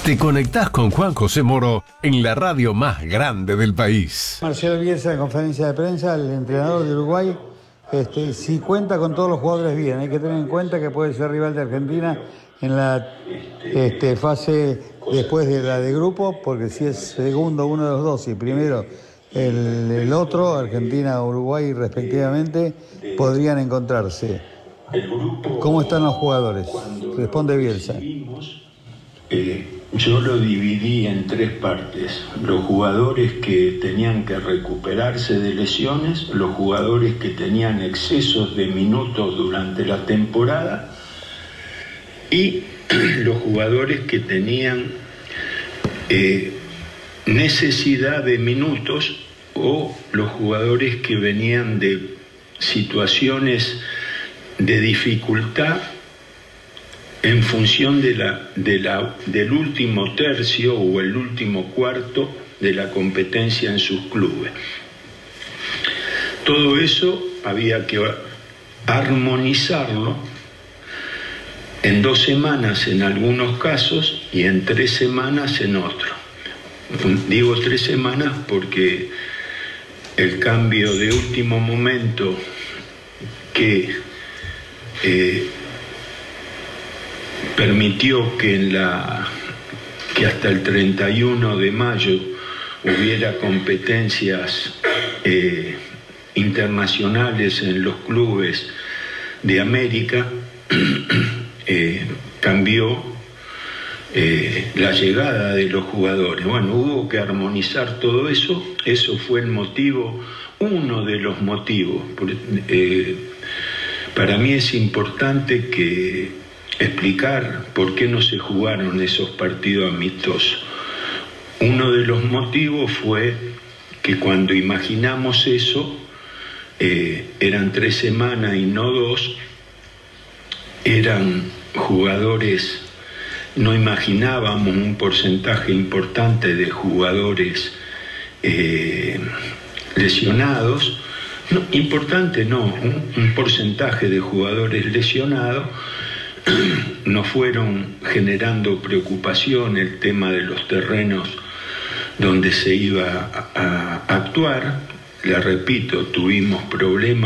Te conectás con Juan José Moro en la radio más grande del país. Marcelo Bielsa, en conferencia de prensa, el entrenador de Uruguay, si cuenta con todos los jugadores bien. Hay que tener en cuenta que puede ser rival de Argentina en la fase después de la de grupo, porque si es segundo uno de los dos y primero el otro, Argentina o Uruguay respectivamente, podrían encontrarse. ¿Cómo están los jugadores? Responde Bielsa. Yo lo dividí en tres partes: los jugadores que tenían que recuperarse de lesiones, los jugadores que tenían excesos de minutos durante la temporada y los jugadores que tenían necesidad de minutos, o los jugadores que venían de situaciones de dificultad en función del último tercio o el último cuarto de la competencia en sus clubes. Todo eso había que armonizarlo en 2 semanas en algunos casos y en 3 semanas en otros. Digo 3 semanas porque el cambio de último momento que permitió que hasta el 31 de mayo hubiera competencias internacionales en los clubes de América, cambió la llegada de los jugadores. Bueno, hubo que armonizar todo eso. Eso fue el motivo, uno de los motivos. Para mí es importante explicar por qué no se jugaron esos partidos amistosos. Uno de los motivos fue que cuando imaginamos eso, eran 3 semanas y no 2, eran jugadores, no imaginábamos un porcentaje importante de jugadores lesionados. No, importante no, un porcentaje de jugadores lesionados. Nos fueron generando preocupación el tema de los terrenos donde se iba a actuar. Le repito, tuvimos problemas